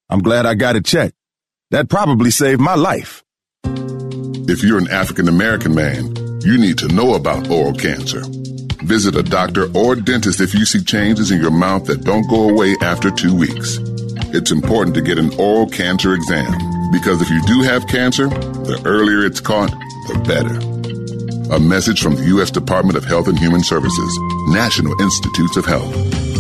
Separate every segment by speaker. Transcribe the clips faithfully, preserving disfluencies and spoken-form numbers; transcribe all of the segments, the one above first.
Speaker 1: I'm glad I got it checked. That probably saved my life.
Speaker 2: If you're an African American man, you need to know about oral cancer. Visit a doctor or dentist if you see changes in your mouth that don't go away after two weeks. It's important to get an oral cancer exam because if you do have cancer, the earlier it's caught, the better. A message from the U S Department of Health and Human Services, National Institutes of Health.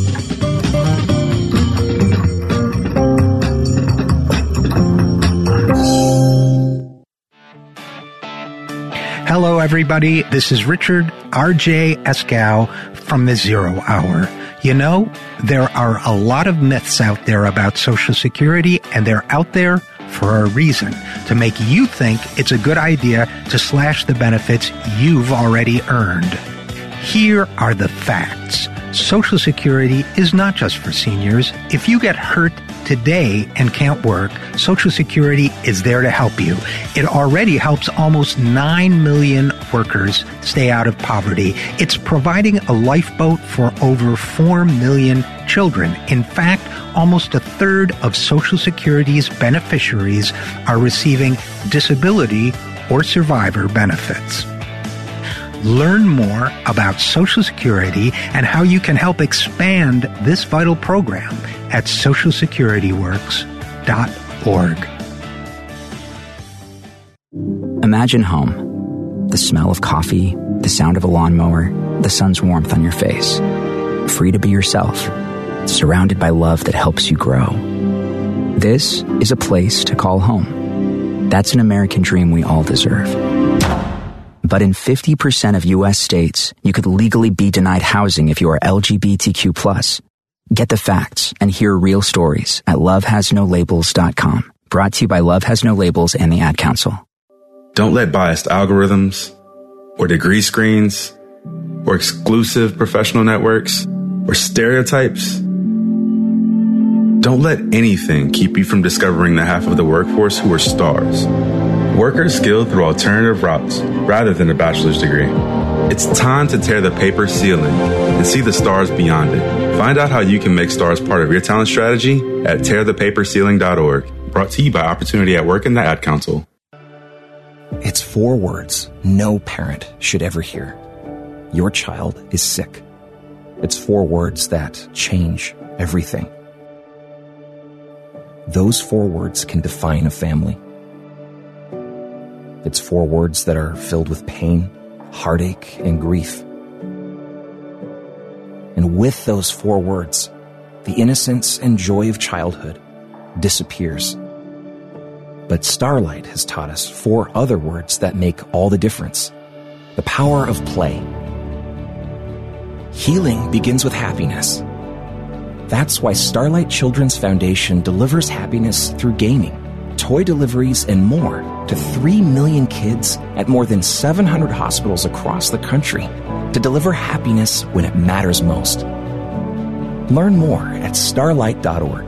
Speaker 3: Hello, everybody. This is Richard R J Escow from the Zero Hour. You know, there are a lot of myths out there about Social Security, and they're out there for a reason, to make you think it's a good idea to slash the benefits you've already earned. Here are the facts. Social Security is not just for seniors. If you get hurt today and can't work, Social Security is there to help you. It already helps almost nine million workers stay out of poverty. It's providing a lifeboat for over four million children. In fact, almost a third of Social Security's beneficiaries are receiving disability or survivor benefits. Learn more about Social Security and how you can help expand this vital program at social security works dot org.
Speaker 4: Imagine home. The smell of coffee, the sound of a lawnmower, the sun's warmth on your face. Free to be yourself, surrounded by love that helps you grow. This is a place to call home. That's an American dream we all deserve. But in fifty percent of U S states, you could legally be denied housing if you are L G B T Q plus. Get the facts and hear real stories at love has no labels dot com. Brought to you by Love Has No Labels and the Ad Council.
Speaker 5: Don't let biased algorithms or degree screens or exclusive professional networks or stereotypes. Don't let anything keep you from discovering the half of the workforce who are stars. Workers skilled through alternative routes rather than a bachelor's degree. It's time to tear the paper ceiling and see the stars beyond it. Find out how you can make stars part of your talent strategy at tear the paper ceiling dot org. Brought to you by Opportunity at Work and the Ad Council.
Speaker 6: It's four words no parent should ever hear. Your child is sick. It's four words that change everything. Those four words can define a family. It's four words that are filled with pain, heartache, and grief. And with those four words, the innocence and joy of childhood disappears. But Starlight has taught us four other words that make all the difference. The power of play. Healing begins with happiness. That's why Starlight Children's Foundation delivers happiness through gaming, toy deliveries, and more to three million kids at more than seven hundred hospitals across the country to deliver happiness when it matters most. Learn more at starlight dot org.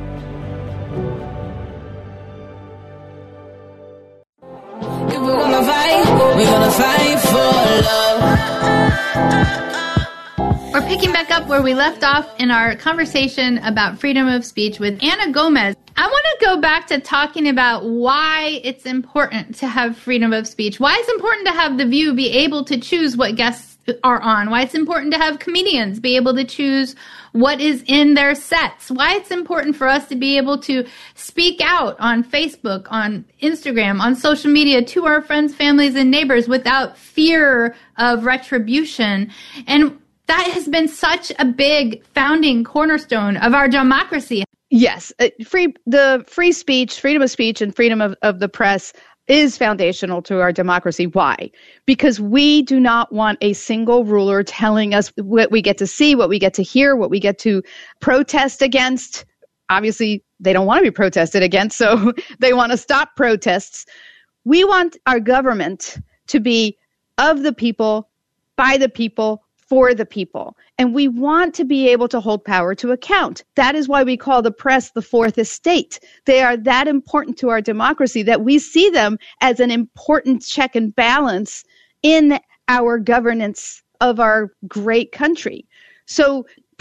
Speaker 7: If we're gonna fight, we're gonna fight for love.
Speaker 8: We're picking back up where we left off in our conversation about freedom of speech with Anna Gomez. I want to go back to talking about why it's important to have freedom of speech, why it's important to have The View be able to choose what guests are on, why it's important to have comedians be able to choose what is in their sets, why it's important for us to be able to speak out on Facebook, on Instagram, on social media to our friends, families, and neighbors without fear of retribution. And that has been such a big founding cornerstone of our democracy.
Speaker 9: Yes, uh, free the free speech, freedom of speech, and freedom of, of the press is foundational to our democracy. Why? Because we do not want a single ruler telling us what we get to see, what we get to hear, what we get to protest against. Obviously, they don't want to be protested against, so they want to stop protests. We want our government to be of the people, by the people, for the people. And we want to be able to hold power to account. That is why we call the press the fourth estate. They are that important to our democracy that we see them as an important check and balance in our governance of our great country. So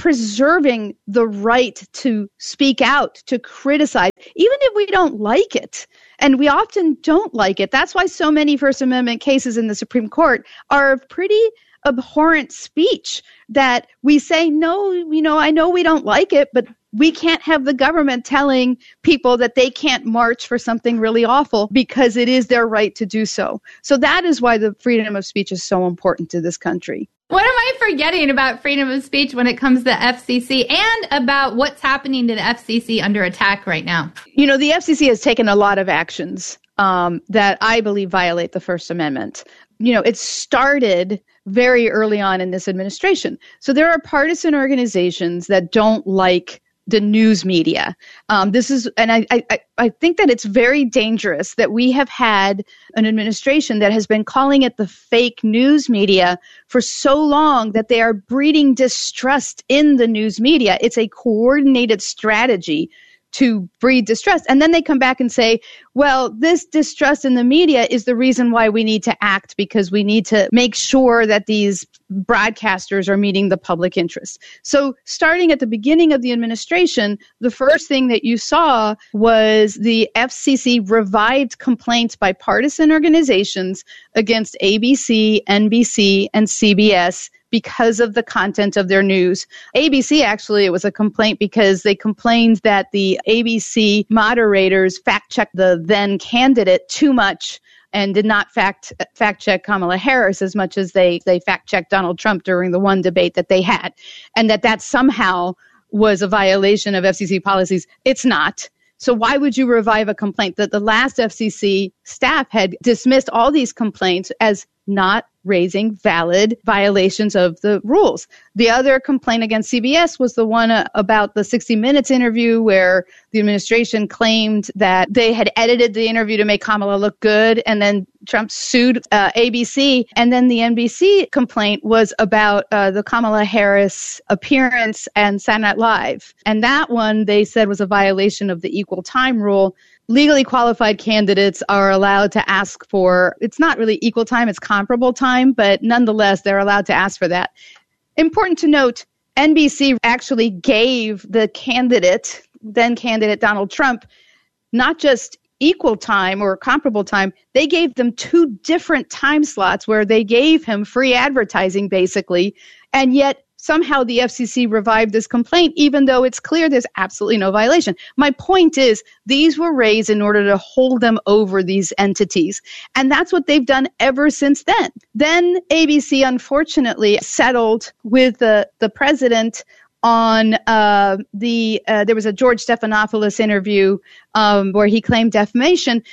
Speaker 9: preserving the right to speak out, to criticize, even if we don't like it. And we often don't like it. That's why so many First Amendment cases in the Supreme Court are pretty abhorrent speech that we say, no, you know, I know we don't like it, but we can't have the government telling people that they can't march for something really awful because it is their right to do so. So that is why the freedom of speech is so important to this country.
Speaker 8: What am I forgetting about freedom of speech when it comes to the F C C and about what's happening to the F C C under attack right now?
Speaker 9: You know, the F C C has taken a lot of actions um, that I believe violate the First Amendment. You know, it started very early on in this administration. So there are partisan organizations that don't like the news media. Um, this is, and I, I, I think that it's very dangerous that we have had an administration that has been calling it the fake news media for so long that they are breeding distrust in the news media. It's a coordinated strategy to breed distrust. And then they come back and say, well, this distrust in the media is the reason why we need to act, because we need to make sure that these broadcasters are meeting the public interest. So starting at the beginning of the administration, the first thing that you saw was the F C C revived complaints by partisan organizations against A B C, N B C, and C B S because of the content of their news. A B C, actually, it was a complaint because they complained that the A B C moderators fact-checked the then candidate too much and did not fact fact check Kamala Harris as much as they, they fact-checked Donald Trump during the one debate that they had, and that that somehow was a violation of F C C policies. It's not. So why would you revive a complaint that the last F C C staff had dismissed all these complaints as not raising valid violations of the rules? The other complaint against C B S was the one uh, about the sixty minutes interview where the administration claimed that they had edited the interview to make Kamala look good, and then Trump sued uh, A B C. And then the N B C complaint was about uh, the Kamala Harris appearance and Saturday Night Live. And that one they said was a violation of the equal time rule. Legally qualified candidates are allowed to ask for, it's not really equal time, it's comparable time, but nonetheless, they're allowed to ask for that. Important to note, N B C actually gave the candidate, then candidate Donald Trump, not just equal time or comparable time, they gave them two different time slots where they gave him free advertising, basically, and yet somehow the F C C revived this complaint, even though it's clear there's absolutely no violation. My point is, these were raised in order to hold them over these entities. And that's what they've done ever since then. Then A B C, unfortunately, settled with the, the president on uh, the, uh, there was a George Stephanopoulos interview um, where he claimed defamation.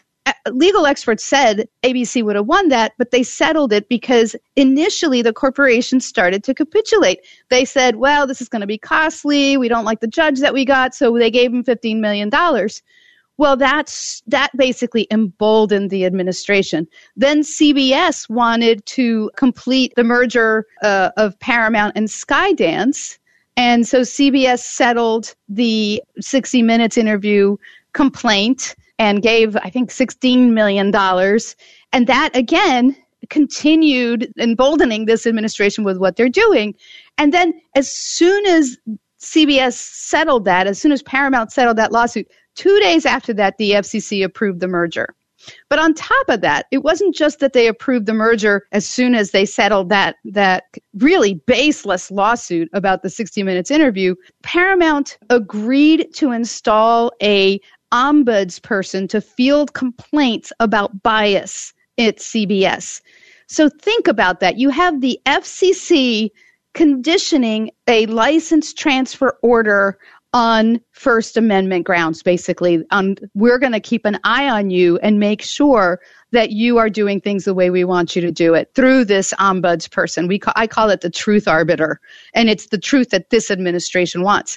Speaker 9: Legal experts said A B C would have won that, but they settled it because initially the corporation started to capitulate. They said, well, this is going to be costly. We don't like the judge that we got, so they gave him fifteen million dollars. Well, that's that basically emboldened the administration. Then C B S wanted to complete the merger uh, of Paramount and Skydance, and so C B S settled the sixty minutes interview complaint and gave, I think, sixteen million dollars. And that, again, continued emboldening this administration with what they're doing. And then as soon as C B S settled that, as soon as Paramount settled that lawsuit, two days after that, the F C C approved the merger. But on top of that, it wasn't just that they approved the merger as soon as they settled that, that really baseless lawsuit about the sixty minutes interview. Paramount agreed to install a ombuds person to field complaints about bias at C B S. So think about that. You have the F C C conditioning a license transfer order on First Amendment grounds, basically. Um, we're going to keep an eye on you and make sure that you are doing things the way we want you to do it through this ombuds person. We ca- I call it the truth arbiter, and it's the truth that this administration wants.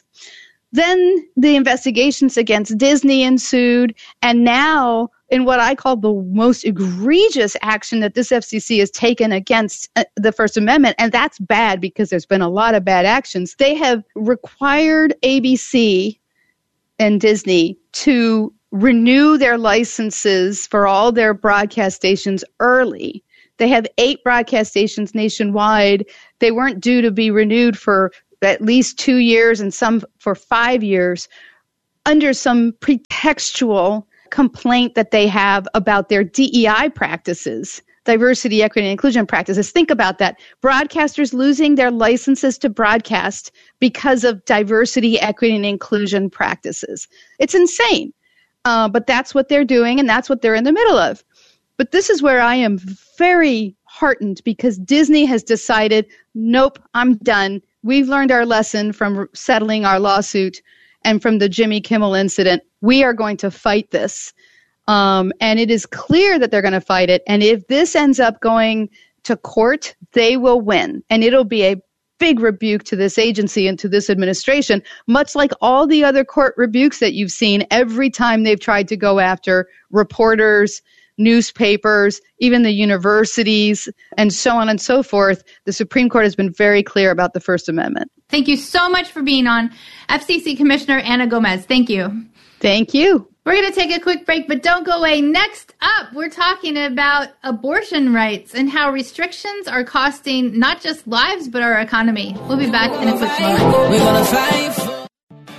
Speaker 9: Then the investigations against Disney ensued, and now in what I call the most egregious action that this F C C has taken against uh, the First Amendment, and that's bad because there's been a lot of bad actions. They have required A B C and Disney to renew their licenses for all their broadcast stations early. They have eight broadcast stations nationwide. They weren't due to be renewed for at least two years and some for five years under some pretextual complaint that they have about their D E I practices, diversity, equity, and inclusion practices. Think about that. Broadcasters losing their licenses to broadcast because of diversity, equity, and inclusion practices. It's insane. Uh, but that's what they're doing, and that's what they're in the middle of. But this is where I am very heartened, because Disney has decided, nope, I'm done. We've learned our lesson from settling our lawsuit and from the Jimmy Kimmel incident. We are going to fight this. Um, and it is clear that they're going to fight it. And if this ends up going to court, they will win. And it'll be a big rebuke to this agency and to this administration, much like all the other court rebukes that you've seen every time they've tried to go after reporters, newspapers, even the universities, and so on and so forth. The Supreme Court has been very clear about the First Amendment.
Speaker 8: Thank you so much for being on, F C C Commissioner Ana Gomez. Thank you.
Speaker 9: Thank you.
Speaker 8: We're going to take a quick break, but don't go away. Next up, we're talking about abortion rights and how restrictions are costing not just lives, but our economy. We'll be back in a quick moment. We're gonna fight for-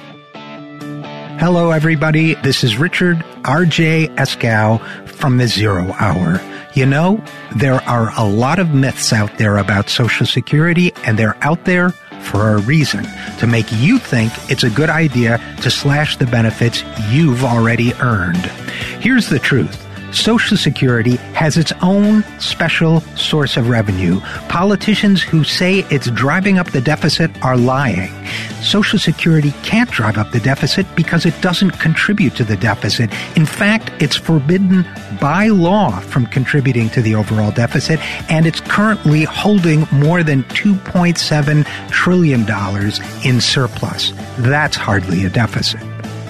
Speaker 3: Hello, everybody. This is Richard R J Eskow from the Zero Hour. You know, there are a lot of myths out there about Social Security, and they're out there for a reason, to make you think it's a good idea to slash the benefits you've already earned. Here's the truth. Social Security has its own special source of revenue. Politicians who say it's driving up the deficit are lying. Social Security can't drive up the deficit because it doesn't contribute to the deficit. In fact, it's forbidden by law from contributing to the overall deficit, and it's currently holding more than two point seven trillion dollars in surplus. That's hardly a deficit.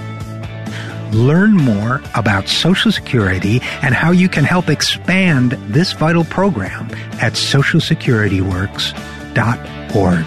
Speaker 3: Learn more about Social Security and how you can help expand this vital program at social security works dot org.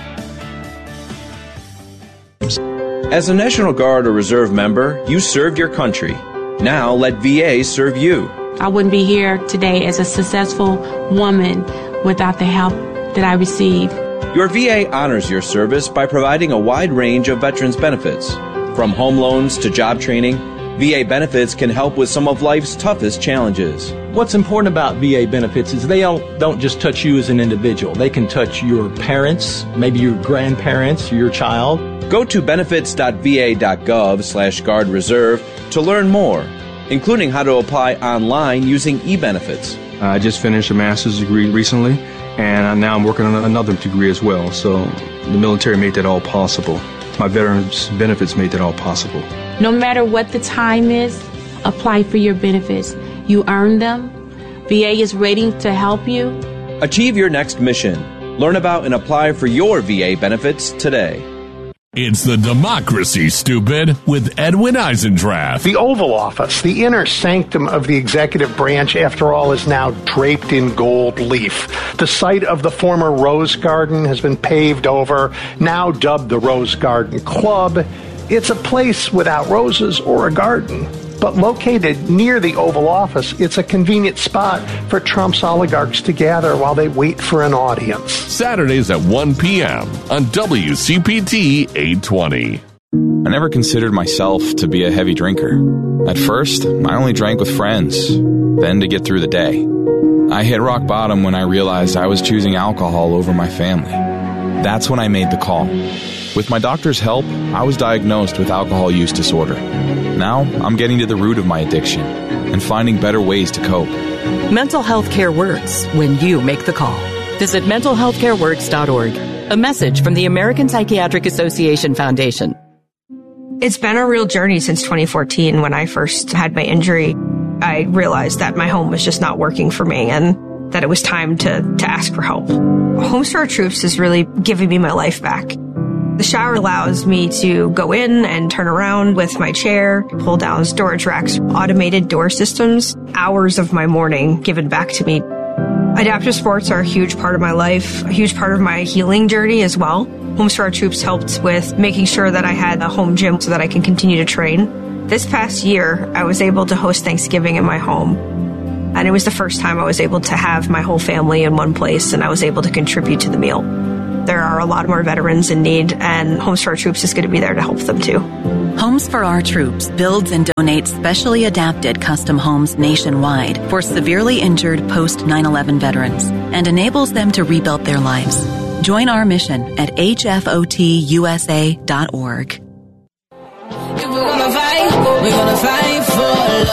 Speaker 10: As a National Guard or Reserve member, you served your country. Now let V A serve you.
Speaker 11: I wouldn't be here today as a successful woman without the help that I received.
Speaker 10: Your V A honors your service by providing a wide range of veterans benefits. From home loans to job training, V A benefits can help with some of life's toughest challenges.
Speaker 12: What's important about V A benefits is they don't, don't just touch you as an individual. They can touch your parents, maybe your grandparents, your child.
Speaker 10: Go to benefits dot v a dot gov slash guard reserve to learn more, including how to apply online using e-benefits.
Speaker 13: I just finished a master's degree recently, and now I'm working on another degree as well. So the military made that all possible. My veterans benefits made that all possible.
Speaker 11: No matter what the time is, apply for your benefits. You earn them. V A is waiting to help you.
Speaker 10: Achieve your next mission. Learn about and apply for your V A benefits today.
Speaker 14: It's the Democracy, Stupid, with Edwin Eisendrath.
Speaker 15: The Oval Office, the inner sanctum of the executive branch, after all, is now draped in gold leaf. The site of the former Rose Garden has been paved over, now dubbed the Rose Garden Club. It's a place without roses or a garden. But located near the Oval Office, it's a convenient spot for Trump's oligarchs to gather while they wait for an audience.
Speaker 14: Saturdays at one p.m. on W C P T eight twenty.
Speaker 16: I never considered myself to be a heavy drinker. At first, I only drank with friends, then to get through the day. I hit rock bottom when I realized I was choosing alcohol over my family. That's when I made the call. With my doctor's help, I was diagnosed with alcohol use disorder. Now, I'm getting to the root of my addiction and finding better ways to cope.
Speaker 17: Mental health care works when you make the call. Visit mental health care works dot org. A message from the American Psychiatric Association Foundation.
Speaker 18: It's been a real journey since twenty fourteen when I first had my injury. I realized that my home was just not working for me and that it was time to, to ask for help. Homes for Our Troops is really giving me my life back. The shower allows me to go in and turn around with my chair, pull down storage racks, automated door systems, hours of my morning given back to me. Adaptive sports are a huge part of my life, a huge part of my healing journey as well. Homes for Our Troops helped with making sure that I had a home gym so that I can continue to train. This past year, I was able to host Thanksgiving in my home. And it was the first time I was able to have my whole family in one place and I was able to contribute to the meal. There are a lot more veterans in need, and Homes for Our Troops is going to be there to help them too.
Speaker 19: Homes for Our Troops builds and donates specially adapted custom homes nationwide for severely injured post nine eleven veterans and enables them to rebuild their lives. Join our mission at H F O T U S A dot org.
Speaker 7: If we're gonna fight, we're gonna fight for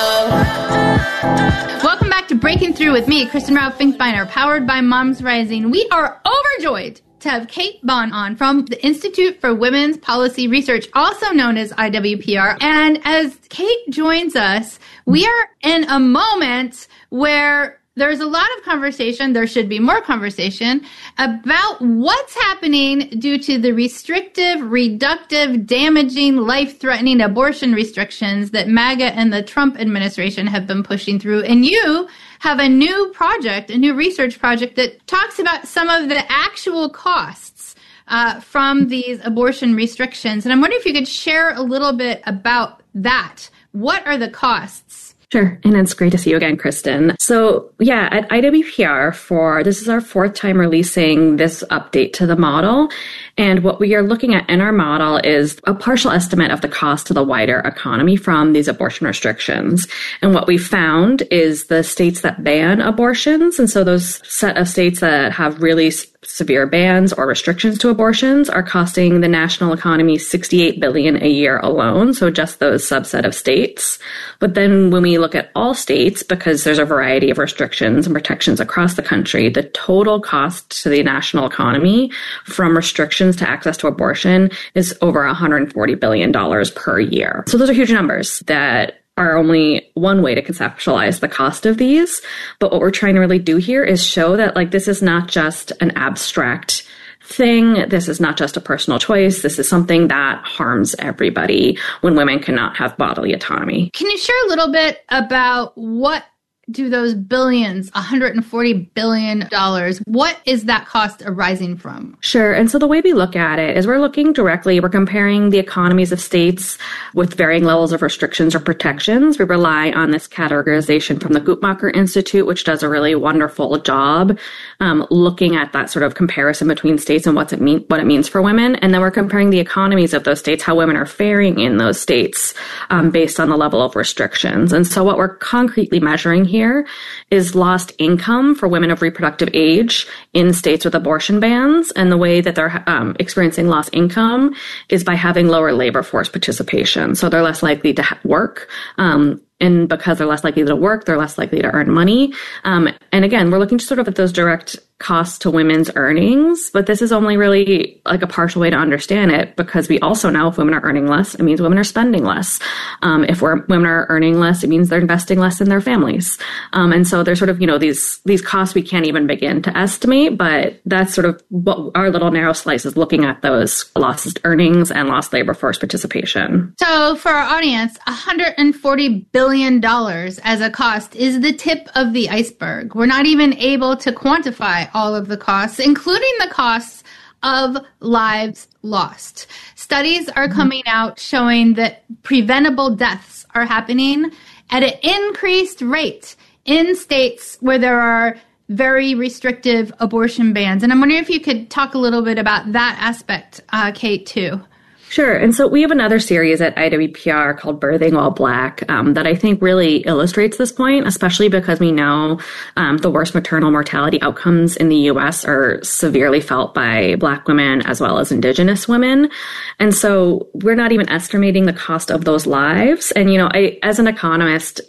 Speaker 7: love.
Speaker 8: Welcome back to Breaking Through with me, Kristen Rao Finkbeiner, powered by Moms Rising. We are overjoyed to have Kate Bond on from the Institute for Women's Policy Research, also known as I W P R. And as Kate joins us, we are in a moment where there's a lot of conversation, there should be more conversation, about what's happening due to the restrictive, reductive, damaging, life-threatening abortion restrictions that MAGA and the Trump administration have been pushing through. And you have a new project, a new research project that talks about some of the actual costs uh, from these abortion restrictions. And I'm wondering if you could share a little bit about that. What are the costs?
Speaker 20: Sure. And it's great to see you again, Kristen. So yeah, at I W P R for, this is our fourth time releasing this update to the model. And what we are looking at in our model is a partial estimate of the cost to the wider economy from these abortion restrictions. And what we found is the states that ban abortions, and so those set of states that have really severe bans or restrictions to abortions, are costing the national economy sixty-eight billion dollars a year alone. So just those subset of states. But then when we look at all states, because there's a variety of restrictions and protections across the country, the total cost to the national economy from restrictions to access to abortion is over one hundred forty billion dollars per year. So those are huge numbers that are only one way to conceptualize the cost of these. But what we're trying to really do here is show that, like, this is not just an abstract thing. This is not just a personal choice. This is something that harms everybody when women cannot have bodily autonomy.
Speaker 8: Can you share a little bit about what do those billions, one hundred forty billion dollars, what is that cost arising from?
Speaker 20: Sure. And so the way we look at it is we're looking directly, we're comparing the economies of states with varying levels of restrictions or protections. We rely on this categorization from the Guttmacher Institute, which does a really wonderful job um, looking at that sort of comparison between states and what's it mean, what it means for women. And then we're comparing the economies of those states, how women are faring in those states um, based on the level of restrictions. And so what we're concretely measuring here Here is lost income for women of reproductive age in states with abortion bans. And the way that they're um, experiencing lost income is by having lower labor force participation. So they're less likely to ha- work. Um, and because they're less likely to work, they're less likely to earn money. Um, and again, we're looking sort of at those direct costs to women's earnings, but this is only really like a partial way to understand it, because we also know if women are earning less, it means women are spending less. Um, if we're, women are earning less, it means they're investing less in their families. Um, and so there's sort of, you know, these, these costs we can't even begin to estimate, but that's sort of what our little narrow slice is, looking at those lost earnings and lost labor force participation.
Speaker 8: So for our audience, one hundred forty billion dollars as a cost is the tip of the iceberg. We're not even able to quantify all of the costs, including the costs of lives lost. Studies are coming out showing that preventable deaths are happening at an increased rate in states where there are very restrictive abortion bans. And I'm wondering if you could talk a little bit about that aspect, uh, Kate, too.
Speaker 20: Sure. And so we have another series at I W P R called Birthing While Black um, that I think really illustrates this point, especially because we know um, the worst maternal mortality outcomes in the U S are severely felt by Black women as well as Indigenous women. And so we're not even estimating the cost of those lives. And, you know, I, as an economist,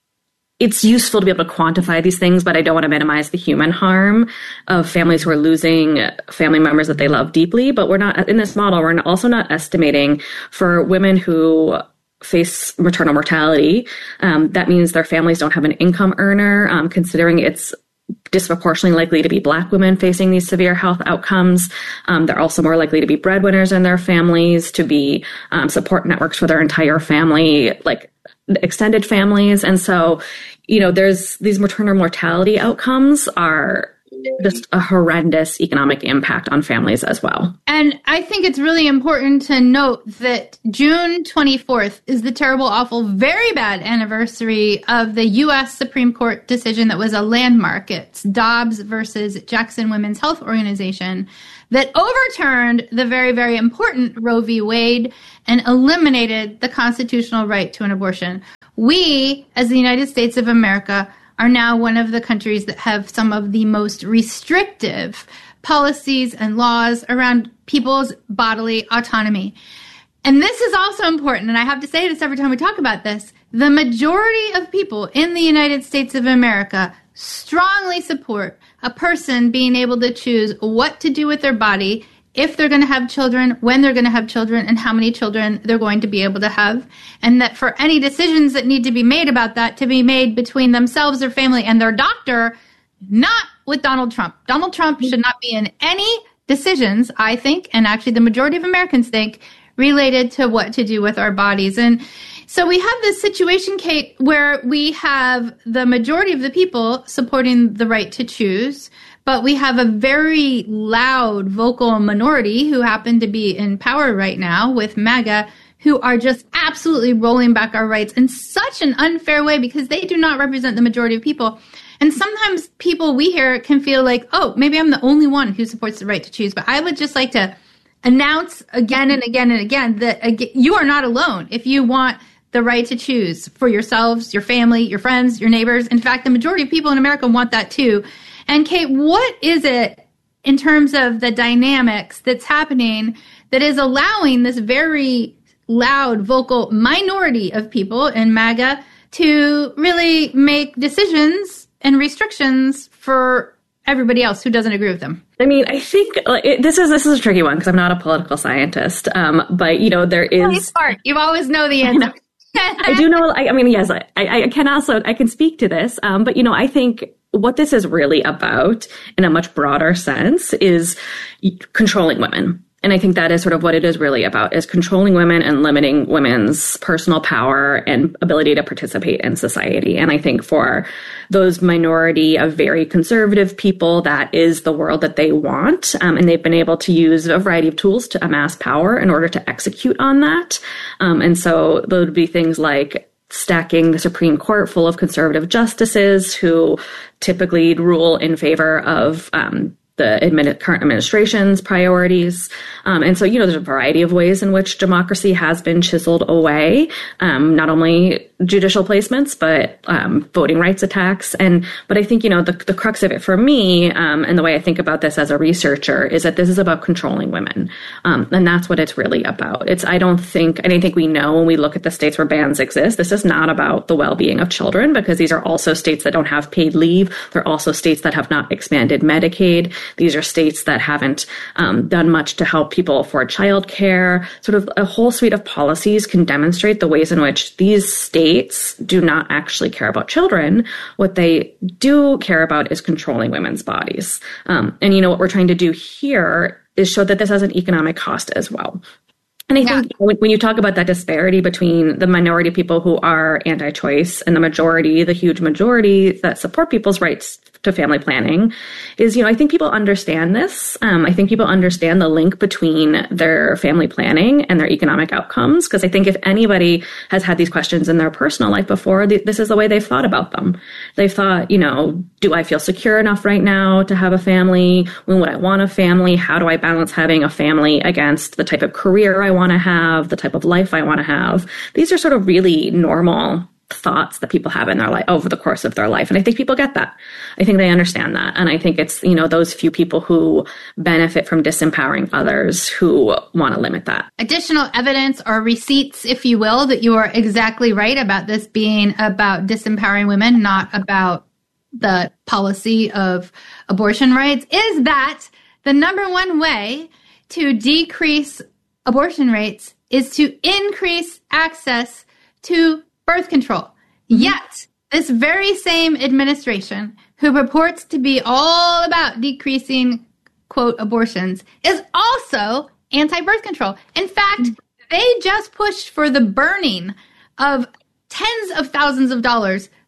Speaker 20: it's useful to be able to quantify these things, but I don't want to minimize the human harm of families who are losing family members that they love deeply. But we're not, in this model, we're also not estimating for women who face maternal mortality. Um, that means their families don't have an income earner, um, considering it's disproportionately likely to be Black women facing these severe health outcomes. Um, they're also more likely to be breadwinners in their families, to be um, support networks for their entire family, like extended families. And so, you know, there's these maternal mortality outcomes are just a horrendous economic impact on families as well.
Speaker 8: And I think it's really important to note that June twenty-fourth is the terrible, awful, very bad anniversary of the U S Supreme Court decision that was a landmark. It's Dobbs versus Jackson Women's Health Organization that overturned the very, very important Roe v. Wade and eliminated the constitutional right to an abortion. We, as the United States of America, are now one of the countries that have some of the most restrictive policies and laws around people's bodily autonomy. And this is also important, and I have to say this every time we talk about this. The majority of people in the United States of America strongly support a person being able to choose what to do with their body, if they're going to have children, when they're going to have children, and how many children they're going to be able to have. And that for any decisions that need to be made about that to be made between themselves, their family, and their doctor, not with Donald Trump. Donald Trump should not be in any decisions, I think, and actually the majority of Americans think, related to what to do with our bodies. And so we have this situation, Kate, where we have the majority of the people supporting the right to choose, but we have a very loud, vocal minority who happen to be in power right now with MAGA, who are just absolutely rolling back our rights in such an unfair way because they do not represent the majority of people. And sometimes people we hear can feel like, oh, maybe I'm the only one who supports the right to choose. But I would just like to announce again and again and again that again, you are not alone if you want the right to choose for yourselves, your family, your friends, your neighbors. In fact, the majority of people in America want that too. And Kate, what is it in terms of the dynamics that's happening that is allowing this very loud, vocal minority of people in MAGA to really make decisions and restrictions for everybody else who doesn't agree with them?
Speaker 20: I mean, I think like, it, this is this is a tricky one because I'm not a political scientist. Um, but you know, there is
Speaker 8: really smart. You always know the answer.
Speaker 20: I, I do know. I, I mean, yes, I, I can also I can speak to this. Um, but you know, I think what this is really about, in a much broader sense, is controlling women. And I think that is sort of what it is really about, is controlling women and limiting women's personal power and ability to participate in society. And I think for those minority of very conservative people, that is the world that they want. Um, and they've been able to use a variety of tools to amass power in order to execute on that. Um, and so those would be things like stacking the Supreme Court full of conservative justices who typically rule in favor of um the admin- current administration's priorities. Um, and so, you know, there's a variety of ways in which democracy has been chiseled away, um, not only judicial placements, but um, voting rights attacks. And but I think, you know, the, the crux of it for me, um, and the way I think about this as a researcher, is that this is about controlling women. Um, and that's what it's really about. It's, I don't think, and I think we know when we look at the states where bans exist, this is not about the well-being of children, because these are also states that don't have paid leave. They're also states that have not expanded Medicaid. These are states that haven't um, done much to help people afford childcare. Sort of a whole suite of policies can demonstrate the ways in which these states do not actually care about children. What they do care about is controlling women's bodies. Um, and, you know, what we're trying to do here is show that this has an economic cost as well. And I yeah. think when, when you talk about that disparity between the minority of people who are anti-choice and the majority, the huge majority that support people's rights to family planning, is, you know, I think people understand this. Um, I think people understand the link between their family planning and their economic outcomes. Because I think if anybody has had these questions in their personal life before, th- this is the way they've thought about them. They've thought, you know, do I feel secure enough right now to have a family? When would I want a family? How do I balance having a family against the type of career I want to have, the type of life I want to have? These are sort of really normal thoughts that people have in their life over the course of their life. And I think people get that. I think they understand that. And I think it's, you know, those few people who benefit from disempowering others who want to limit that.
Speaker 8: Additional evidence or receipts, if you will, that you are exactly right about this being about disempowering women, not about the policy of abortion rights, is that the number one way to decrease abortion rates is to increase access to birth control. Mm-hmm. Yet, this very same administration, who purports to be all about decreasing, quote, abortions, is also anti-birth control. In fact, mm-hmm. they just pushed for the burning of tens of thousands of dollars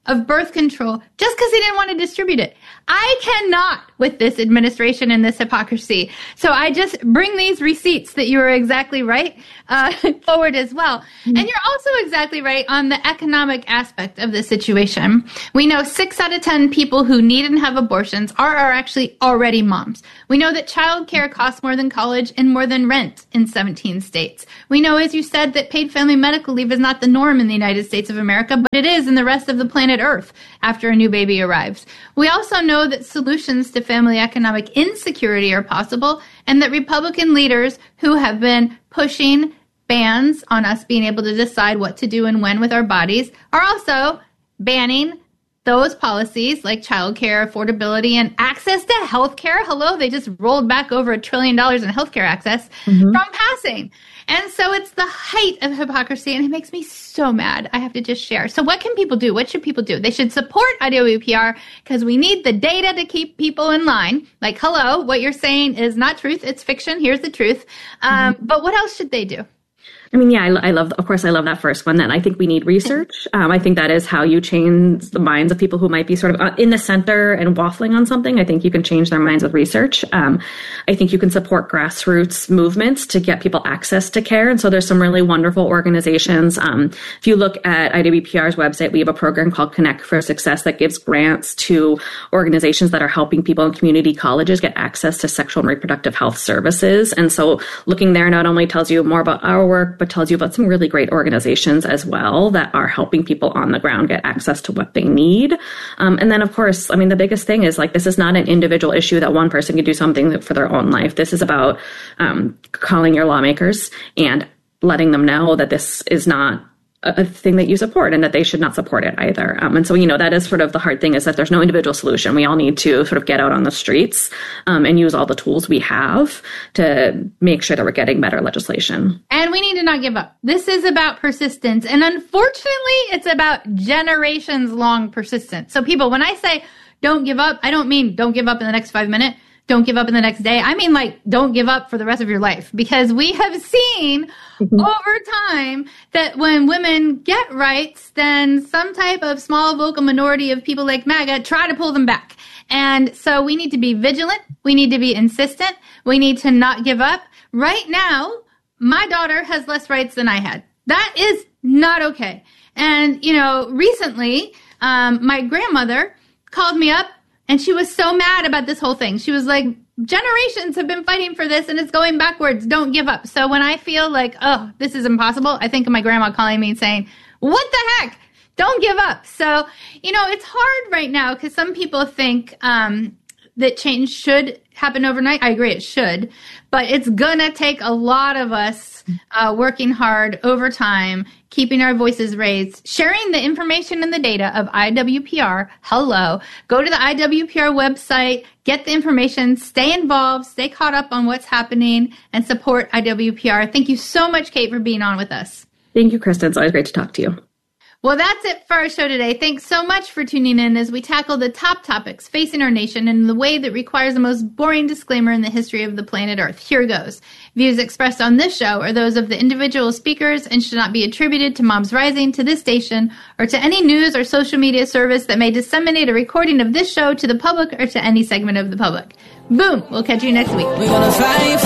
Speaker 8: of birth control just because he didn't want to distribute it. I cannot with this administration and this hypocrisy. So I just bring these receipts that you were exactly right uh, forward as well. Mm-hmm. And you're also exactly right on the economic aspect of this situation. We know six out of ten people who need and have abortions are, are actually already moms. We know that childcare costs more than college and more than rent in seventeen states. We know, as you said, that paid family medical leave is not the norm in the United States of America, but it is in the rest of the planet Earth after a new baby arrives. We also know that solutions to family economic insecurity are possible, and that Republican leaders who have been pushing bans on us being able to decide what to do and when with our bodies are also banning those policies like childcare, affordability, and access to healthcare. Hello, they just rolled back over a trillion dollars in healthcare access mm-hmm. from passing. And so it's the height of hypocrisy, and it makes me so mad. I have to just share. So what can people do? What should people do? They should support I W P R because we need the data to keep people in line. Like, hello, what you're saying is not truth. It's fiction. Here's the truth. Um, mm-hmm. But what else should they do?
Speaker 20: I mean, yeah, I, I love, of course, I love that first one. Then I think we need research. Um, I think that is how you change the minds of people who might be sort of in the center and waffling on something. I think you can change their minds with research. Um, I think you can support grassroots movements to get people access to care. And so there's some really wonderful organizations. Um, if you look at I W P R's website, we have a program called Connect for Success that gives grants to organizations that are helping people in community colleges get access to sexual and reproductive health services. And so looking there not only tells you more about our work, but tells you about some really great organizations as well that are helping people on the ground get access to what they need. Um, and then, of course, I mean, the biggest thing is like, this is not an individual issue that one person can do something for their own life. This is about um, calling your lawmakers and letting them know that this is not a thing that you support and that they should not support it either. Um, and so, you know, that is sort of the hard thing, is that there's no individual solution. We all need to sort of get out on the streets um, and use all the tools we have to make sure that we're getting better legislation.
Speaker 8: And we need to not give up. This is about persistence. And unfortunately, it's about generations long persistence. So people, when I say don't give up, I don't mean don't give up in the next five minutes. Don't give up in the next day. I mean, like, don't give up for the rest of your life, because we have seen mm-hmm. over time that when women get rights, then some type of small vocal minority of people like MAGA try to pull them back. And so we need to be vigilant. We need to be insistent. We need to not give up. Right now, my daughter has less rights than I had. That is not okay. And, you know, recently, um, my grandmother called me up, and she was so mad about this whole thing. She was like, generations have been fighting for this, and it's going backwards. Don't give up. So when I feel like, oh, this is impossible, I think of my grandma calling me and saying, what the heck? Don't give up. So, you know, it's hard right now because some people think um, that change should happen overnight. I agree, it should. But it's going to take a lot of us uh, working hard over time, keeping our voices raised, sharing the information and the data of I W P R. Hello. Go to the I W P R website, get the information, stay involved, stay caught up on what's happening, and support I W P R. Thank you so much, Kate, for being on with us.
Speaker 20: Thank you, Kristen. It's always great to talk to you.
Speaker 8: Well, that's it for our show today. Thanks so much for tuning in as we tackle the top topics facing our nation in the way that requires the most boring disclaimer in the history of the planet Earth. Here goes. Views expressed on this show are those of the individual speakers and should not be attributed to Moms Rising, to this station, or to any news or social media service that may disseminate a recording of this show to the public or to any segment of the public. Boom! We'll catch you next week. We're gonna fight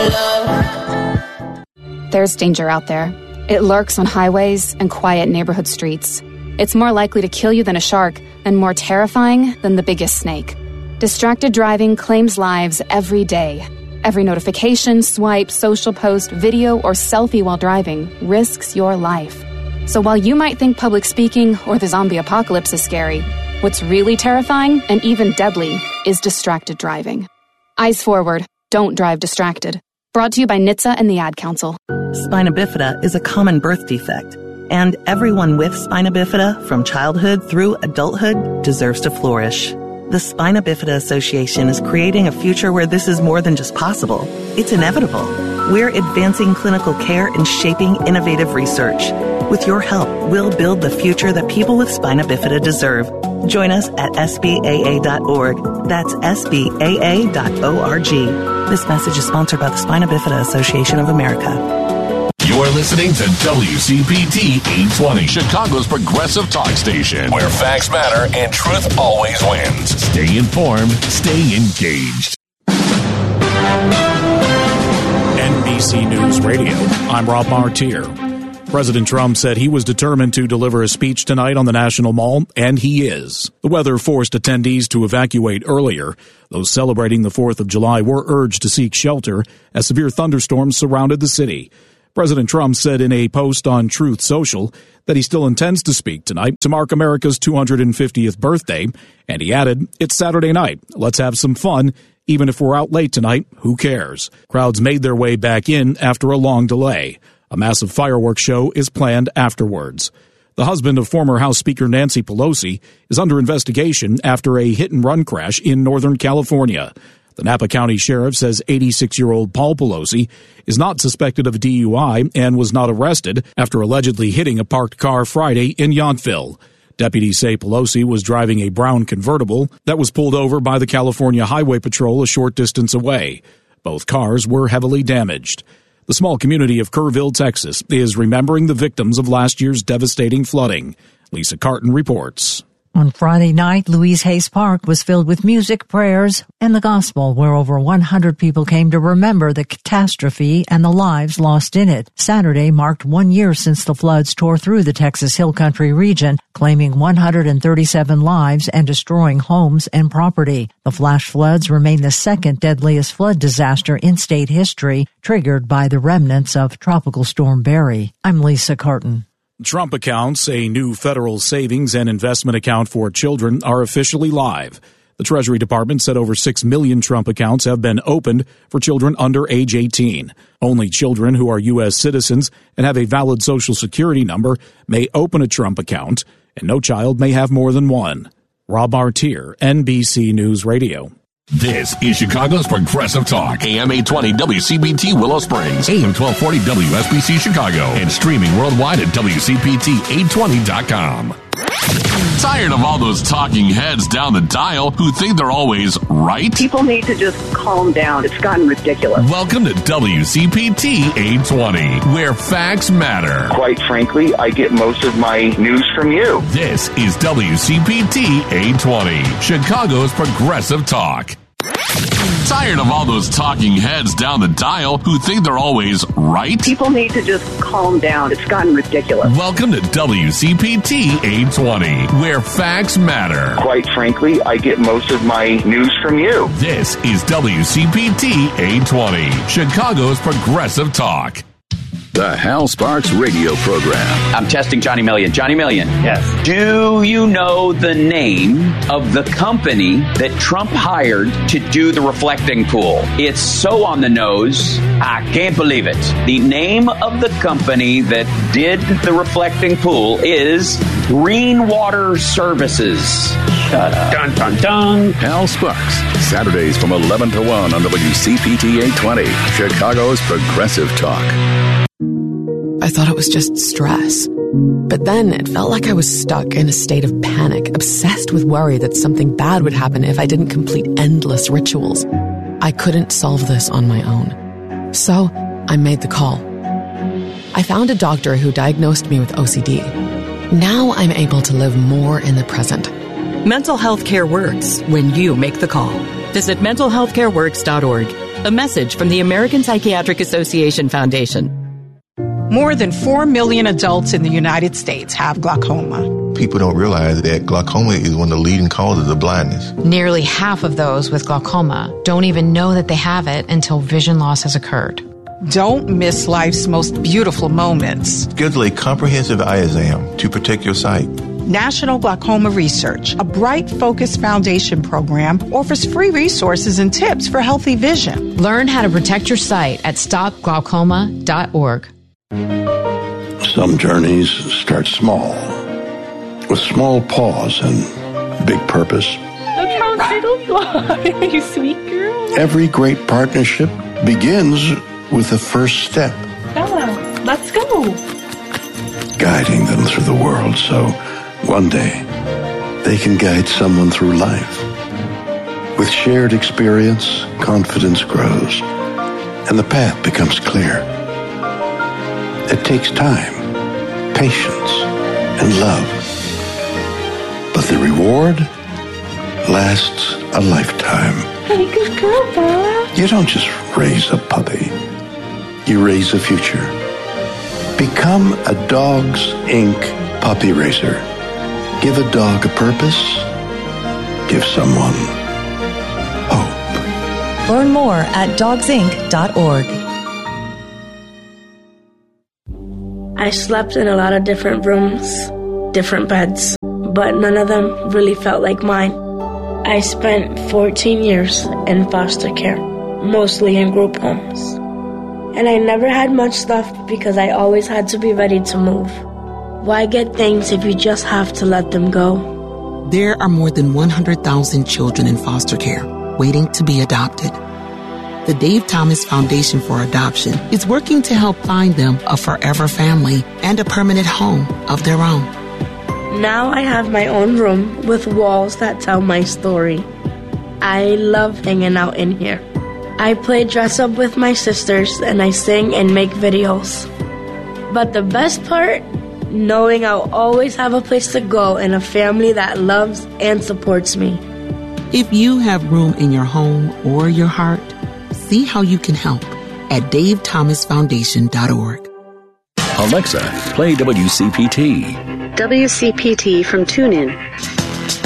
Speaker 8: for
Speaker 21: love. There's danger out there. It lurks on highways and quiet neighborhood streets. It's more likely to kill you than a shark, and more terrifying than the biggest snake. Distracted driving claims lives every day. Every notification, swipe, social post, video, or selfie while driving risks your life. So while you might think public speaking or the zombie apocalypse is scary, what's really terrifying and even deadly is distracted driving. Eyes forward. Don't drive distracted. Brought to you by N H T S A and the Ad Council.
Speaker 22: Spina bifida is a common birth defect, and everyone with spina bifida from childhood through adulthood deserves to flourish. The Spina Bifida Association is creating a future where this is more than just possible. It's inevitable. We're advancing clinical care and shaping innovative research. With your help, we'll build the future that people with spina bifida deserve. Join us at S B A A dot org. That's S B A A dot org. This message is sponsored by the Spina Bifida Association of America.
Speaker 14: You're listening to W C P T eight twenty, Chicago's progressive talk station, where facts matter and truth always wins. Stay informed, stay engaged.
Speaker 1: N B C News Radio. I'm Rob Martier. President Trump said he was determined to deliver a speech tonight on the National Mall, and he is. The weather forced attendees to evacuate earlier. Those celebrating the fourth of July were urged to seek shelter as severe thunderstorms surrounded the city. President Trump said in a post on Truth Social that he still intends to speak tonight to mark America's two hundred fiftieth birthday, and he added, "It's Saturday night. Let's have some fun. Even if we're out late tonight, who cares?" Crowds made their way back in after a long delay. A massive fireworks show is planned afterwards. The husband of former House Speaker Nancy Pelosi is under investigation after a hit-and-run crash in Northern California. The Napa County Sheriff says eighty-six-year-old Paul Pelosi is not suspected of a D U I and was not arrested after allegedly hitting a parked car Friday in Yountville. Deputies say Pelosi was driving a brown convertible that was pulled over by the California Highway Patrol a short distance away. Both cars were heavily damaged. The small community of Kerrville, Texas, is remembering the victims of last year's devastating flooding. Lisa Carton reports.
Speaker 2: On Friday night, Louise Hayes Park was filled with music, prayers, and the gospel, where over one hundred people came to remember the catastrophe and the lives lost in it. Saturday marked one year since the floods tore through the Texas Hill Country region, claiming one hundred thirty-seven lives and destroying homes and property. The flash floods remain the second deadliest flood disaster in state history, triggered by the remnants of Tropical Storm Barry. I'm Lisa Carton.
Speaker 1: Trump accounts, a new federal savings and investment account for children, are officially live. The Treasury Department said over six million Trump accounts have been opened for children under age eighteen. Only children who are U S citizens and have a valid Social Security number may open a Trump account, and no child may have more than one. Rob Martier, N B C News Radio.
Speaker 14: This is Chicago's Progressive Talk, A M eight twenty W C B T Willow Springs, A M twelve forty W S B C Chicago, and streaming worldwide at W C P T eight twenty dot com. Tired of all those talking heads down the dial who think they're always right?
Speaker 23: People need to just calm down. It's gotten ridiculous.
Speaker 14: Welcome to W C P T eight twenty, where facts matter.
Speaker 24: Quite frankly, I get most of my news from you.
Speaker 14: This is W C P T eight twenty, Chicago's Progressive Talk. Tired of all those talking heads down the dial who think they're always right?
Speaker 23: People need to just calm down. It's gotten ridiculous.
Speaker 14: Welcome to W C P T eight twenty, where facts matter.
Speaker 24: Quite frankly, I get most of my news from you.
Speaker 14: This is W C P T eight twenty, Chicago's Progressive Talk.
Speaker 25: The Hal Sparks radio program.
Speaker 26: I'm testing Johnny Million. Johnny Million.
Speaker 23: Yes.
Speaker 26: Do you know the name of the company that Trump hired to do the reflecting pool? It's so on the nose, I can't believe it. The name of the company that did the reflecting pool is Greenwater Services. Shut up.
Speaker 23: Dun, dun, dun.
Speaker 25: Hal Sparks, Saturdays from eleven to one on W C P T eight twenty, Chicago's Progressive Talk.
Speaker 27: I thought it was just stress. But then it felt like I was stuck in a state of panic, obsessed with worry that something bad would happen if I didn't complete endless rituals. I couldn't solve this on my own. So I made the call. I found a doctor who diagnosed me with O C D. Now I'm able to live more in the present.
Speaker 17: Mental health care works when you make the call. Visit mental health care works dot org. A message from the American Psychiatric Association Foundation.
Speaker 28: More than four million adults in the United States have glaucoma.
Speaker 29: People don't realize that glaucoma is one of the leading causes of blindness.
Speaker 30: Nearly half of those with glaucoma don't even know that they have it until vision loss has occurred.
Speaker 28: Don't miss life's most beautiful moments.
Speaker 29: Schedule a comprehensive eye exam to protect your sight.
Speaker 28: National Glaucoma Research, a Bright Focus Foundation program, offers free resources and tips for healthy vision.
Speaker 30: Learn how to protect your sight at stop glaucoma dot org.
Speaker 31: Some journeys start small, with small pause and big purpose.
Speaker 32: Look how Skittles fly, you sweet girl.
Speaker 31: Every great partnership begins with the first step.
Speaker 32: Bella, let's go.
Speaker 31: Guiding them through the world so one day they can guide someone through life. With shared experience, confidence grows, and the path becomes clear. It takes time, patience, and love. But the reward lasts a lifetime.
Speaker 32: Hey, good girl, Bella.
Speaker 31: You don't just raise a puppy. You raise a future. Become a Dogs Incorporated puppy raiser. Give a dog a purpose. Give someone hope.
Speaker 3: Learn more at dogs inc dot org.
Speaker 4: I slept in a lot of different rooms, different beds, but none of them really felt like mine. I spent fourteen years in foster care, mostly in group homes. And I never had much stuff because I always had to be ready to move. Why get things if you just have to let them go?
Speaker 5: There are more than one hundred thousand children in foster care waiting to be adopted. The Dave Thomas Foundation for Adoption is working to help find them a forever family and a permanent home of their own.
Speaker 4: Now I have my own room with walls that tell my story. I love hanging out in here. I play dress up with my sisters and I sing and make videos. But the best part, knowing I'll always have a place to go and a family that loves and supports me.
Speaker 5: If you have room in your home or your heart, see how you can help at dave thomas foundation dot org.
Speaker 25: Alexa, play W C P T.
Speaker 6: W C P T from TuneIn.